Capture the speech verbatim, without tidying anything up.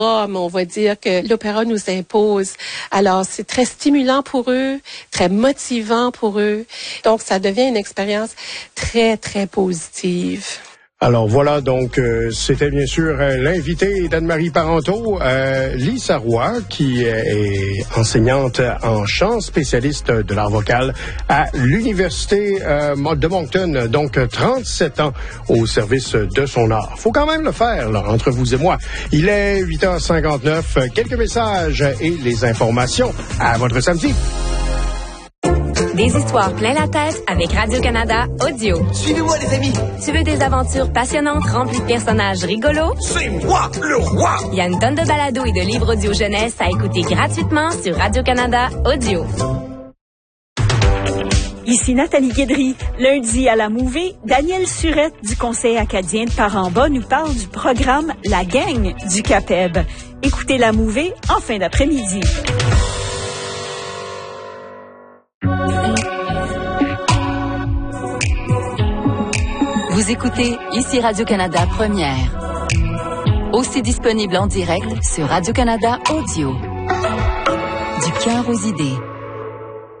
on va dire que l'opéra nous impose. Alors, c'est très stimulant pour eux, très motivant pour eux. Donc, ça devient une expérience très, très positive. Alors voilà, donc euh, c'était bien sûr euh, l'invité d'Anne-Marie Parenteau, euh, Lisa Roy, qui est enseignante en chant, spécialiste de l'art vocal à l'Université euh, de Moncton, donc trente-sept ans au service de son art. Faut quand même le faire, là, entre vous et moi. Il est huit heures cinquante-neuf, quelques messages et les informations à votre samedi. Des histoires plein la tête avec Radio-Canada Audio. Suivez-moi, les amis. Tu veux des aventures passionnantes remplies de personnages rigolos? C'est moi, le roi! Il y a une tonne de balados et de livres audio jeunesse à écouter gratuitement sur Radio-Canada Audio. Ici Nathalie Guédry. Lundi à la Mouvée, Daniel Surette du Conseil acadien de Parent-Bas nous parle du programme La Gang du CAPEB. Écoutez la Mouvée en fin d'après-midi. Vous écoutez ici Radio-Canada Première. Aussi disponible en direct sur Radio-Canada Audio. Du cœur aux idées.